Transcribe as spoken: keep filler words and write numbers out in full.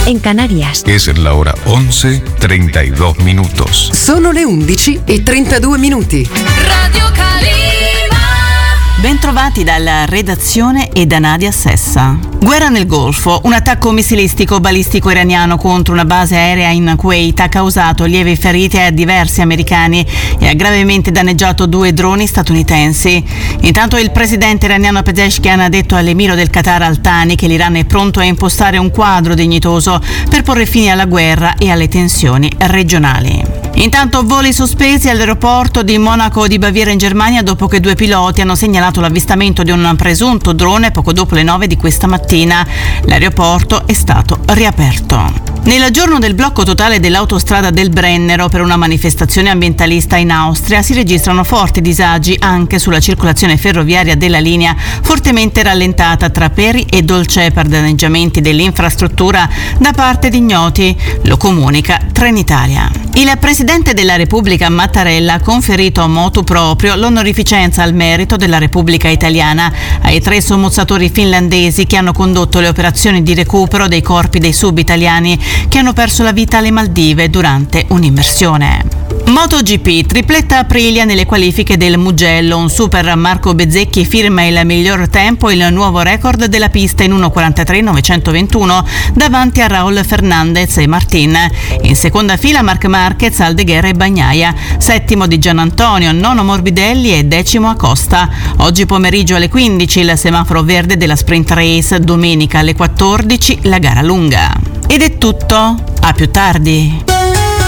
en Canarias. Es la hora once treinta y dos minutos. Sono le undici e trentadue minuti. Radio Calima. Bentrovati dalla redazione e da Nadia Sessa. Guerra nel Golfo. Un attacco missilistico balistico iraniano contro una base aerea in Kuwait ha causato lievi ferite a diversi americani e ha gravemente danneggiato due droni statunitensi. Intanto il presidente iraniano Pezeshkian ha detto all'emiro del Qatar Al Thani che l'Iran è pronto a impostare un quadro dignitoso per porre fine alla guerra e alle tensioni regionali. Intanto voli sospesi all'aeroporto di Monaco di Baviera in Germania dopo che due piloti hanno segnalato l'avvistamento di un presunto drone poco dopo le nove di questa mattina. L'aeroporto è stato riaperto. Nel giorno del blocco totale dell'autostrada del Brennero per una manifestazione ambientalista in Austria si registrano forti disagi anche sulla circolazione ferroviaria della linea, fortemente rallentata tra Peri e Dolce per danneggiamenti dell'infrastruttura da parte di ignoti, lo comunica Trenitalia. Il Presidente della Repubblica Mattarella ha conferito motu proprio l'onorificenza al merito della Repubblica Italiana ai tre sommozzatori finlandesi che hanno condotto le operazioni di recupero dei corpi dei sub-italiani che hanno perso la vita alle Maldive durante un'immersione. MotoGP, tripletta Aprilia nelle qualifiche del Mugello, un super Marco Bezzecchi firma il miglior tempo e il nuovo record della pista in uno quarantatré novecentoventuno davanti a Raul Fernandez e Martin. In seconda fila Marc Marquez, Aldeguer e Bagnaia, settimo di Gianantonio, nono Morbidelli e decimo Acosta. Oggi pomeriggio alle quindici il semaforo verde della Sprint Race, domenica alle quattordici la gara lunga. Ed è tutto, a più tardi.